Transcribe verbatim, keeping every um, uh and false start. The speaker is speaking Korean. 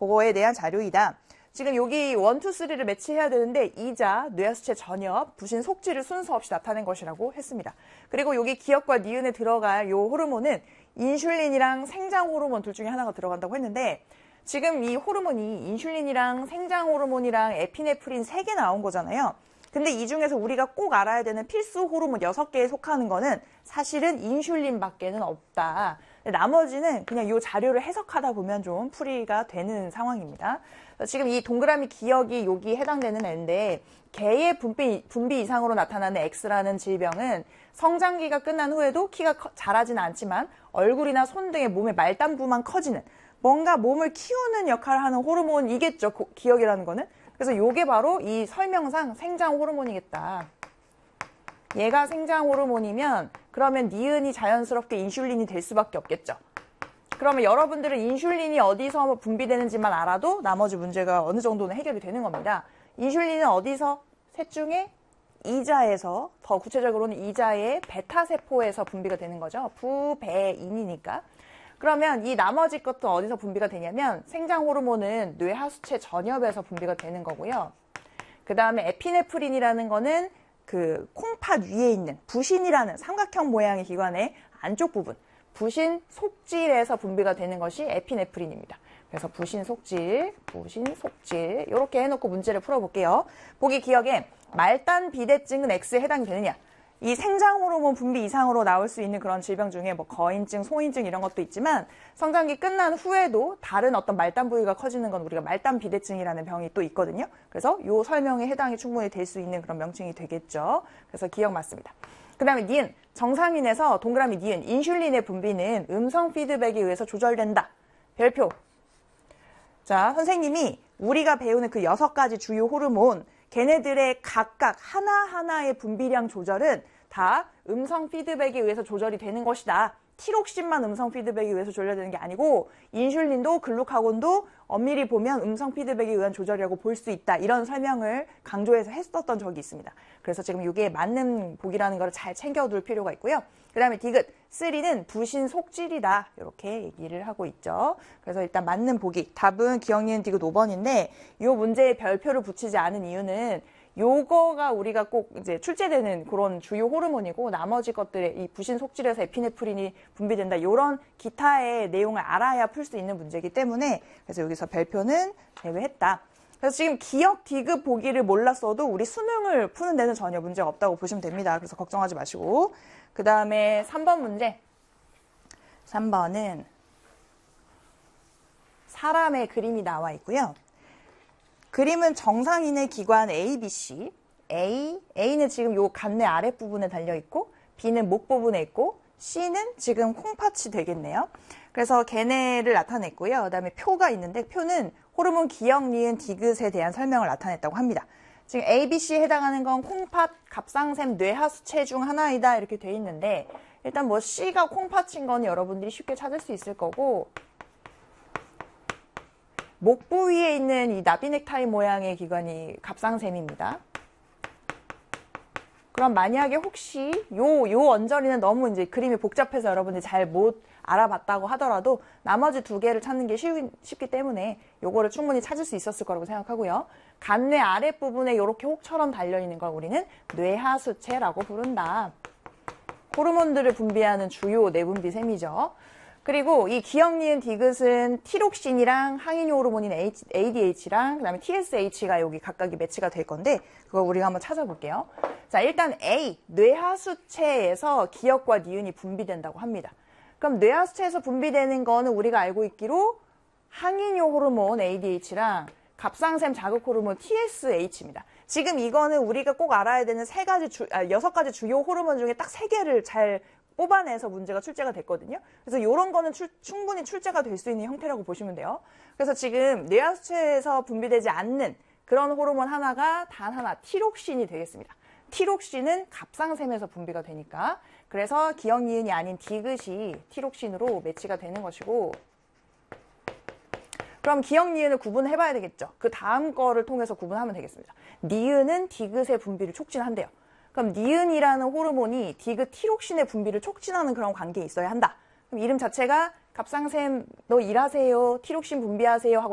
그거에 대한 자료이다. 지금 여기 일, 이, 삼을 매치해야 되는데 이자, 뇌하수체 전엽, 부신 속지를 순서 없이 나타낸 것이라고 했습니다. 그리고 여기 기억과 니은에 들어갈 이 호르몬은 인슐린이랑 생장 호르몬 둘 중에 하나가 들어간다고 했는데 지금 이 호르몬이 인슐린이랑 생장 호르몬이랑 에피네프린 세 개 나온 거잖아요. 근데 이 중에서 우리가 꼭 알아야 되는 필수 호르몬 여섯 개에 속하는 거는 사실은 인슐린밖에는 없다. 나머지는 그냥 이 자료를 해석하다 보면 좀 풀이가 되는 상황입니다. 지금 이 동그라미 기억이 여기 해당되는 애인데 개의 분비, 분비 이상으로 나타나는 X라는 질병은 성장기가 끝난 후에도 키가 커, 자라지는 않지만 얼굴이나 손 등의 몸의 말단부만 커지는 뭔가 몸을 키우는 역할을 하는 호르몬이겠죠. 고, 기억이라는 거는. 그래서 이게 바로 이 설명상 생장 호르몬이겠다. 얘가 생장 호르몬이면 그러면 니은이 자연스럽게 인슐린이 될 수밖에 없겠죠. 그러면 여러분들은 인슐린이 어디서 분비되는지만 알아도 나머지 문제가 어느 정도는 해결이 되는 겁니다. 인슐린은 어디서? 셋 중에 이자에서, 더 구체적으로는 이자의 베타세포에서 분비가 되는 거죠. 부배인이니까. 그러면 이 나머지 것도 어디서 분비가 되냐면 생장 호르몬은 뇌하수체 전엽에서 분비가 되는 거고요. 그 다음에 에피네프린이라는 거는 그 콩팥 위에 있는 부신이라는 삼각형 모양의 기관의 안쪽 부분, 부신 속질에서 분비가 되는 것이 에피네프린입니다. 그래서 부신 속질, 부신 속질 이렇게 해놓고 문제를 풀어볼게요. 보기 기억에 말단 비대증은 X에 해당이 되느냐? 이 생장 호르몬 분비 이상으로 나올 수 있는 그런 질병 중에 뭐 거인증, 소인증 이런 것도 있지만 성장기 끝난 후에도 다른 어떤 말단 부위가 커지는 건 우리가 말단 비대증이라는 병이 또 있거든요. 그래서 이 설명에 해당이 충분히 될 수 있는 그런 명칭이 되겠죠. 그래서 기억 맞습니다. 그 다음에 니은, 정상인에서 동그라미 니은, 인슐린의 분비는 음성 피드백에 의해서 조절된다. 별표. 자, 선생님이 우리가 배우는 그 여섯 가지 주요 호르몬, 걔네들의 각각 하나하나의 분비량 조절은 다 음성 피드백에 의해서 조절이 되는 것이다. 티록신만 음성 피드백에 의해서 조절되는 게 아니고 인슐린도 글루카곤도 엄밀히 보면 음성 피드백에 의한 조절이라고 볼 수 있다. 이런 설명을 강조해서 했었던 적이 있습니다. 그래서 지금 이게 맞는 보기라는 걸 잘 챙겨둘 필요가 있고요. 그 다음에 디귿, 쓰리는 부신 속질이다. 이렇게 얘기를 하고 있죠. 그래서 일단 맞는 보기, 답은 기억, 니은, 디귿 오 번인데 이 문제에 별표를 붙이지 않은 이유는 요거가 우리가 꼭 이제 출제되는 그런 주요 호르몬이고 나머지 것들의 이 부신 속질에서 에피네프린이 분비된다. 이런 기타의 내용을 알아야 풀 수 있는 문제이기 때문에 그래서 여기서 별표는 제외했다. 그래서 지금 기억, 디귿 보기를 몰랐어도 우리 수능을 푸는 데는 전혀 문제가 없다고 보시면 됩니다. 그래서 걱정하지 마시고. 그 다음에 삼 번 문제. 삼 번은 사람의 그림이 나와 있고요. 그림은 정상인의 기관 A, B, C. A, A는 지금 요 간내 아랫부분에 달려있고 B는 목 부분에 있고 C는 지금 콩팥이 되겠네요. 그래서 걔네를 나타냈고요. 그 다음에 표가 있는데 표는 호르몬 기억, 니은, 디귿에 대한 설명을 나타냈다고 합니다. 지금 A, B, C에 해당하는 건 콩팥, 갑상샘, 뇌하수체 중 하나이다 이렇게 돼 있는데 일단 뭐 C가 콩팥인 건 여러분들이 쉽게 찾을 수 있을 거고 목 부위에 있는 이 나비넥타이 모양의 기관이 갑상샘입니다. 그럼 만약에 혹시 요, 요 언저리는 너무 이제 그림이 복잡해서 여러분들이 잘 못 알아봤다고 하더라도 나머지 두 개를 찾는 게 쉬, 쉽기 때문에 요거를 충분히 찾을 수 있었을 거라고 생각하고요. 간뇌 아랫부분에 이렇게 혹처럼 달려있는 걸 우리는 뇌하수체라고 부른다. 호르몬들을 분비하는 주요 내분비샘이죠. 그리고 이 기억, 니은, 디귿은 티록신이랑 항인효 호르몬인 에이디에이치랑 그다음에 티에스에이치가 여기 각각이 매치가 될 건데 그거 우리가 한번 찾아볼게요. 자, 일단 A, 뇌하수체에서 기억과 니은이 분비된다고 합니다. 그럼 뇌하수체에서 분비되는 거는 우리가 알고 있기로 항인효 호르몬 에이디에이치랑 갑상샘 자극 호르몬 티에스에이치입니다. 지금 이거는 우리가 꼭 알아야 되는 세 가지 주, 아, 여섯 가지 주요 호르몬 중에 딱 세 개를 잘 뽑아내서 문제가 출제가 됐거든요. 그래서 이런 거는 출, 충분히 출제가 될 수 있는 형태라고 보시면 돼요. 그래서 지금 뇌하수체에서 분비되지 않는 그런 호르몬 하나가 단 하나, 티록신이 되겠습니다. 티록신은 갑상샘에서 분비가 되니까 그래서 기억, 니은이 아닌 디귿이 티록신으로 매치가 되는 것이고 그럼 기억, 니은을 구분해봐야 되겠죠. 그 다음 거를 통해서 구분하면 되겠습니다. 니은은 디귿의 분비를 촉진한대요. 그럼 니은이라는 호르몬이 디귿 티록신의 분비를 촉진하는 그런 관계에 있어야 한다. 그럼 이름 자체가 갑상샘 너 일하세요, 티록신 분비하세요 하고